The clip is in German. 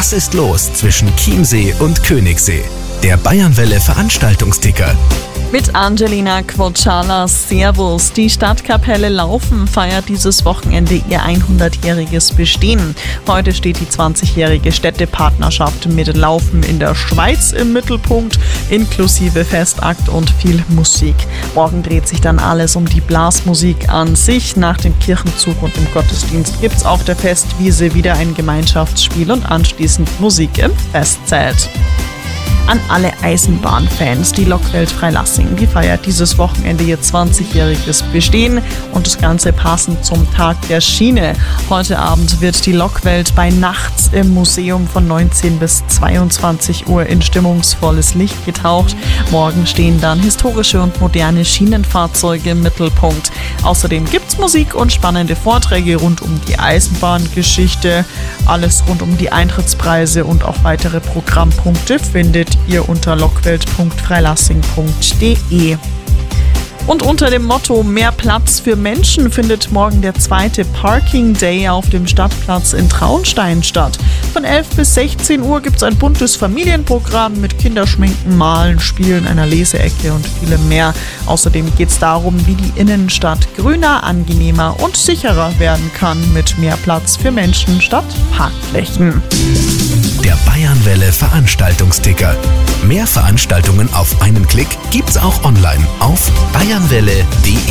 Was ist los zwischen Chiemsee und Königssee? Der Bayernwelle Veranstaltungsticker. Mit Angelina Quocciala. Servus. Die Stadtkapelle Laufen feiert dieses Wochenende ihr 100-jähriges Bestehen. Heute steht die 20-jährige Städtepartnerschaft mit Laufen in der Schweiz im Mittelpunkt, inklusive Festakt und viel Musik. Morgen dreht sich dann alles um die Blasmusik an sich. Nach dem Kirchenzug und dem Gottesdienst gibt's auf der Festwiese wieder ein Gemeinschaftsspiel und anschließend Musik im Festzelt. An alle Eisenbahnfans, die Lokwelt Freilassing, die feiert dieses Wochenende ihr 20-jähriges Bestehen und das Ganze passend zum Tag der Schiene. Heute Abend wird die Lokwelt bei Nachts im Museum von 19 bis 22 Uhr in stimmungsvolles Licht getaucht. Morgen stehen dann historische und moderne Schienenfahrzeuge im Mittelpunkt. Außerdem gibt's Musik und spannende Vorträge rund um die Eisenbahngeschichte. Alles rund um die Eintrittspreise und auch weitere Programmpunkte findet ihr unter lockwelt.freilassing.de. Und unter dem Motto Mehr Platz für Menschen findet morgen der zweite Parking Day auf dem Stadtplatz in Traunstein statt. Von 11 bis 16 Uhr gibt es ein buntes Familienprogramm mit Kinderschminken, Malen, Spielen, einer Leseecke und vielem mehr. Außerdem geht es darum, wie die Innenstadt grüner, angenehmer und sicherer werden kann mit mehr Platz für Menschen statt Parkflächen. Der Bayernwelle Veranstaltungsticker. Mehr Veranstaltungen auf einen Klick gibt's auch online auf bayernwelle.de.